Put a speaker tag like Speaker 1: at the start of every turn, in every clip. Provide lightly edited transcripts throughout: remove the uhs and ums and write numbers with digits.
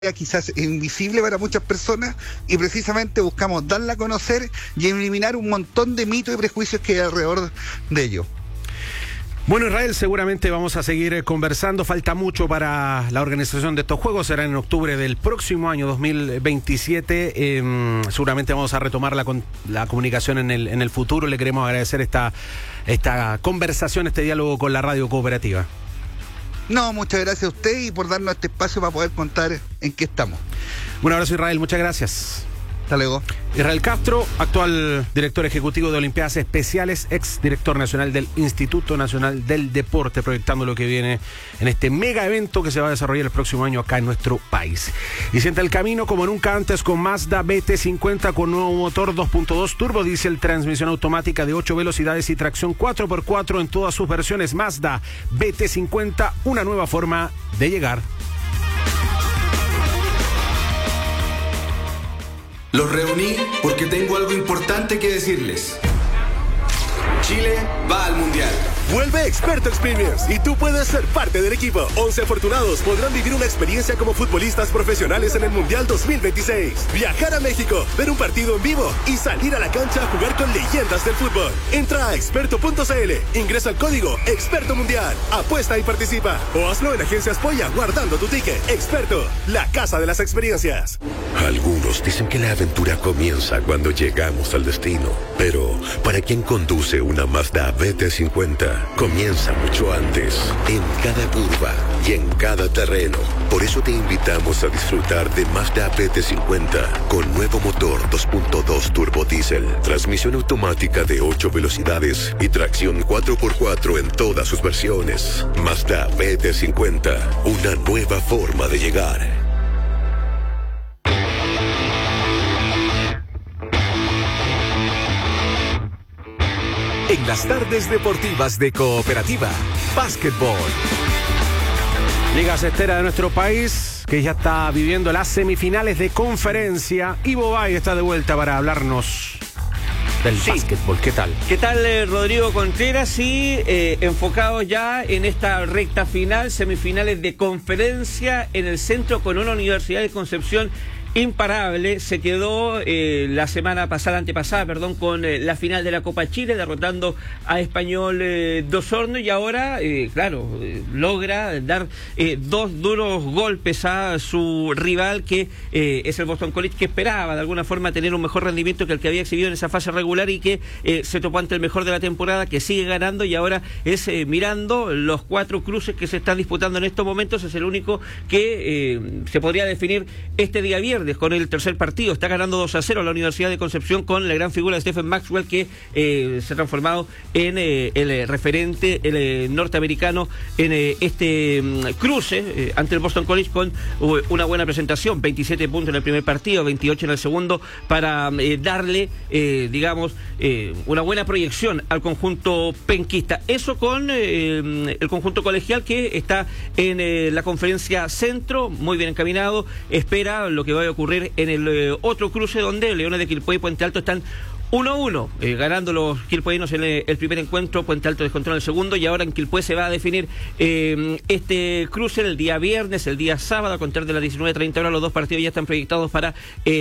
Speaker 1: quizás invisible para muchas personas, y precisamente buscamos darla a conocer y eliminar un montón de mitos y prejuicios que hay alrededor de ello.
Speaker 2: Bueno, Israel, seguramente vamos a seguir conversando. Falta mucho para la organización de estos juegos. Será en octubre del próximo año 2027. Seguramente vamos a retomar la comunicación en el futuro. Le queremos agradecer esta conversación, este diálogo con la radio cooperativa.
Speaker 1: No, muchas gracias a usted y por darnos este espacio para poder contar en qué estamos.
Speaker 2: Un abrazo, Israel, muchas gracias.
Speaker 1: Hasta luego.
Speaker 2: Israel Castro, actual director ejecutivo de Olimpiadas Especiales, ex director nacional del Instituto Nacional del Deporte, proyectando lo que viene en este mega evento que se va a desarrollar el próximo año acá en nuestro país. Y sienta el camino como nunca antes con Mazda BT50 con nuevo motor 2.2 turbo diésel, transmisión automática de 8 velocidades y tracción 4x4 en todas sus versiones. Mazda BT50, una nueva forma de llegar.
Speaker 3: Los reuní porque tengo algo importante que decirles. Chile va al Mundial.
Speaker 4: Vuelve Experto Experience y tú puedes ser parte del equipo. 11 afortunados podrán vivir una experiencia como futbolistas profesionales en el Mundial 2026. Viajar a México, ver un partido en vivo y salir a la cancha a jugar con leyendas del fútbol. Entra a experto.cl, ingresa el código Experto Mundial, apuesta y participa. O hazlo en Agencias Polla guardando tu ticket. Experto, la casa de las experiencias.
Speaker 5: Algunos dicen que la aventura comienza cuando llegamos al destino. Pero, para quien conduce una Mazda BT50, comienza mucho antes, en cada curva y en cada terreno. Por eso te invitamos a disfrutar de Mazda BT50 con nuevo motor 2.2 turbo diésel, transmisión automática de 8 velocidades y tracción 4x4 en todas sus versiones. Mazda BT50, una nueva forma de llegar.
Speaker 6: En las tardes deportivas de Cooperativa, básquetbol.
Speaker 2: Liga Cestera de nuestro país, que ya está viviendo las semifinales de conferencia. Ivo Bay está de vuelta para hablarnos del básquetbol. ¿Qué tal?
Speaker 7: ¿Qué tal, Rodrigo Contreras? Sí, enfocados ya en esta recta final, semifinales de conferencia en el centro con una Universidad de Concepción imparable. Se quedó la semana antepasada, con la final de la Copa Chile, derrotando a Español de Osorno, y ahora, logra dar dos duros golpes a su rival, que es el Boston College, que esperaba de alguna forma tener un mejor rendimiento que el que había exhibido en esa fase regular y que se topó ante el mejor de la temporada, que sigue ganando, y ahora es mirando los 4 cruces que se están disputando en estos momentos, es el único que se podría definir este día viernes con el tercer partido. Está ganando 2-0 la Universidad de Concepción con la gran figura de Stephen Maxwell, que se ha transformado en el referente, el norteamericano en este cruce ante el Boston College, con una buena presentación, 27 puntos en el primer partido, 28 en el segundo, para darle, una buena proyección al conjunto penquista. Eso con el conjunto colegial, que está en la conferencia centro, muy bien encaminado, espera lo que va a ocurrir en el otro cruce, donde Leones de Quilpué y Puente Alto están 1-1, ganando los quilpueños en el primer encuentro. Puente Alto descontó en el segundo, y ahora en Quilpué se va a definir este cruce el día viernes, el día sábado, a contar de las 19:30 horas. Los dos partidos ya están proyectados para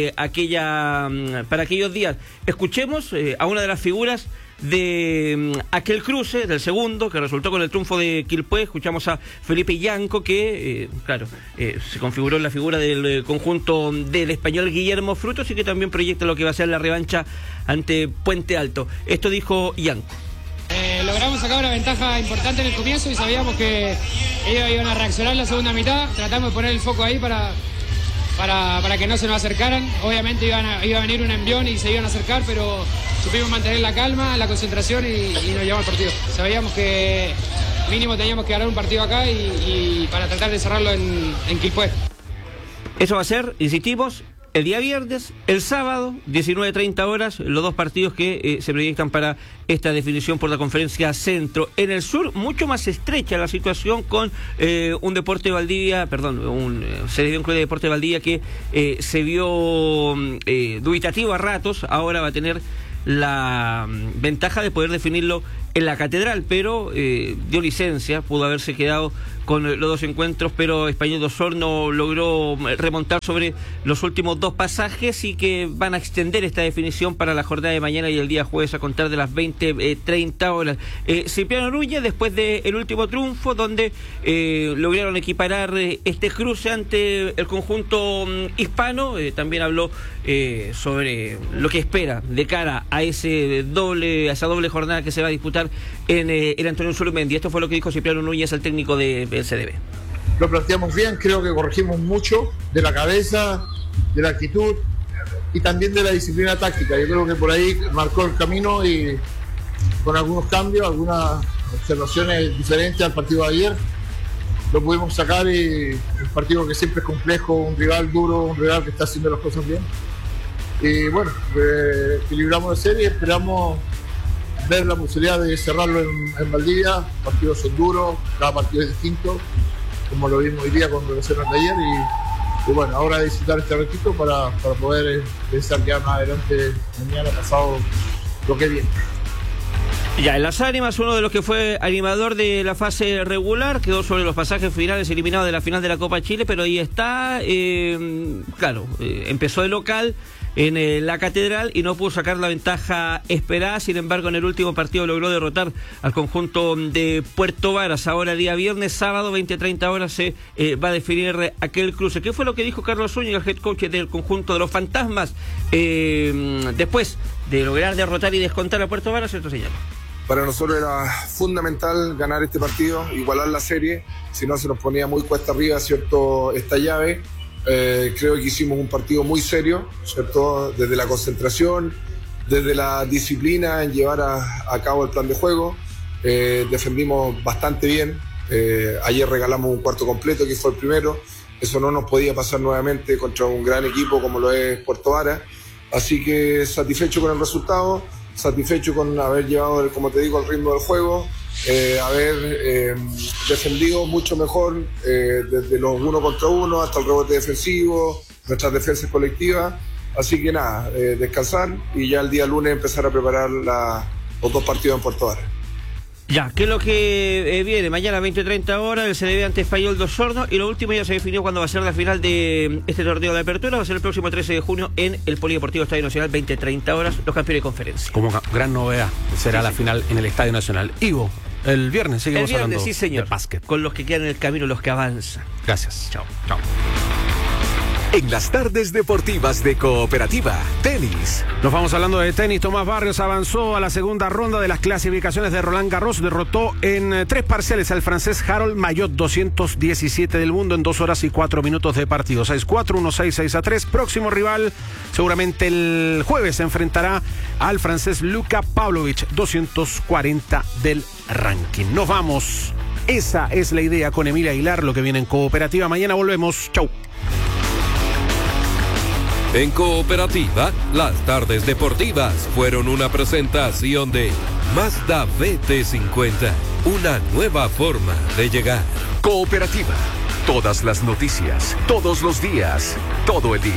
Speaker 7: aquellos días. Escuchemos a una de las figuras de aquel cruce, del segundo, que resultó con el triunfo de Quilpué. Escuchamos a Felipe Yanco, que se configuró en la figura del conjunto del español Guillermo Frutos, y que también proyecta lo que va a ser la revancha ante Puente Alto. Esto dijo Yanco.
Speaker 8: Logramos sacar una ventaja importante en el comienzo y sabíamos que ellos iban a reaccionar en la segunda mitad. Tratamos de poner el foco ahí para que no se nos acercaran. Obviamente iba a venir un envión y se iban a acercar, pero supimos mantener la calma, la concentración y nos llevamos al partido. Sabíamos que mínimo teníamos que ganar un partido acá y para tratar de cerrarlo en Quilpué.
Speaker 7: Eso va a ser, insistimos, el día viernes, el sábado, 19:30 horas, los dos partidos que se proyectan para esta definición por la conferencia centro. En el sur, mucho más estrecha la situación, con un Deporte Valdivia, se dio un club de Deporte Valdivia que se vio dubitativo a ratos. Ahora va a tener la ventaja de poder definirlo en la Catedral, pero dio licencia, pudo haberse quedado con los dos encuentros, pero Español de Osorno logró remontar sobre los últimos dos pasajes y que van a extender esta definición para la jornada de mañana y el día jueves a contar de las 20:30 horas. Cipriano Núñez, después del último triunfo, donde lograron equiparar este cruce ante el conjunto hispano, también habló sobre lo que espera de cara a esa doble jornada que se va a disputar en el Antonio Zurumendi. Esto fue lo que dijo Cipriano Núñez, el técnico del CDB.
Speaker 9: Lo planteamos bien, creo que corregimos mucho de la cabeza, de la actitud y también de la disciplina táctica. Yo creo que por ahí marcó el camino y con algunos cambios, algunas observaciones diferentes al partido de ayer, lo pudimos sacar y un partido que siempre es complejo, un rival duro, un rival que está haciendo las cosas bien. Y bueno, equilibramos la serie y esperamos ver la posibilidad de cerrarlo en Valdivia. Los partidos son duros, cada partido es distinto, como lo vimos hoy día con relación al de ayer. Y bueno, ahora disfrutar este ratito para poder pensar ya más adelante, mañana, pasado, lo que viene.
Speaker 7: Ya, en Las Ánimas, uno de los que fue animador de la fase regular, quedó sobre los pasajes finales, eliminado de la final de la Copa Chile, pero ahí está, empezó de local en la Catedral y no pudo sacar la ventaja esperada. Sin embargo, en el último partido logró derrotar al conjunto de Puerto Varas. Ahora, día viernes, sábado, 20:30 horas, se va a definir aquel cruce. ¿Qué fue lo que dijo Carlos Zúñiga, el head coach del conjunto de los Fantasmas, después de lograr derrotar y descontar a Puerto Varas? Esto señala.
Speaker 10: Para nosotros era fundamental ganar este partido, igualar la serie, si no se nos ponía muy cuesta arriba, ¿cierto?, esta llave. Creo que hicimos un partido muy serio, ¿cierto?, desde la concentración, desde la disciplina en llevar a cabo el plan de juego. Defendimos bastante bien. Ayer regalamos un cuarto completo, que fue el primero. Eso no nos podía pasar nuevamente contra un gran equipo como lo es Puerto Varas. Así que satisfecho con el resultado, satisfecho con haber llevado, como te digo, el ritmo del juego, haber defendido mucho mejor, desde los 1 contra 1 hasta el rebote defensivo, nuestras defensas colectivas. Así que nada, descansar y ya el día lunes empezar a preparar los dos partidos en Puerto Varas.
Speaker 7: Ya, ¿qué es lo que viene? Mañana 20:30 horas, el CDB ante Español de Osorno, y lo último ya se definió cuándo va a ser la final de este torneo de apertura. Va a ser el próximo 13 de junio en el Polideportivo Estadio Nacional, 20:30 horas, los campeones de conferencia.
Speaker 2: Como gran novedad será la final en el Estadio Nacional. Ivo, el viernes seguimos hablando
Speaker 7: sí, señor,
Speaker 2: de básquet.
Speaker 7: Con los que quedan en el camino, los que avanzan.
Speaker 2: Gracias.
Speaker 7: Chao.
Speaker 6: En las tardes deportivas de Cooperativa, tenis.
Speaker 2: Nos vamos hablando de tenis. Tomás Barrios avanzó a la segunda ronda de las clasificaciones de Roland Garros. Derrotó en 3 parciales al francés Harold Mayot, 217 del mundo en 2 horas y 4 minutos de partido. 6-4, 1-6, 6-3. Próximo rival, seguramente el jueves, se enfrentará al francés Luka Pavlovich, 240 del ranking. Nos vamos. Esa es la idea con Emilia Aguilar, lo que viene en Cooperativa. Mañana volvemos. Chau.
Speaker 11: En Cooperativa, las tardes deportivas fueron una presentación de Mazda BT50, una nueva forma de llegar.
Speaker 6: Cooperativa, todas las noticias, todos los días, todo el día.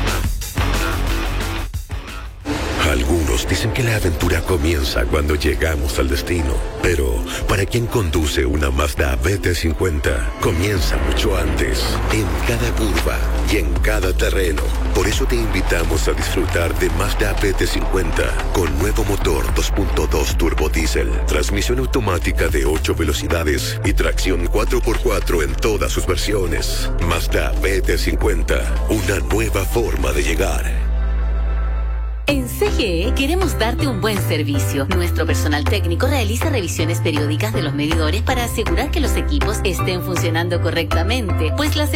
Speaker 5: Algunos dicen que la aventura comienza cuando llegamos al destino, pero para quien conduce una Mazda BT50, comienza mucho antes, en cada curva y en cada terreno. Por eso te invitamos a disfrutar de Mazda BT50 con nuevo motor 2.2 turbo diésel, transmisión automática de 8 velocidades y tracción 4x4 en todas sus versiones. Mazda BT50, una nueva forma de llegar.
Speaker 12: En CGE queremos darte un buen servicio. Nuestro personal técnico realiza revisiones periódicas de los medidores para asegurar que los equipos estén funcionando correctamente, pues la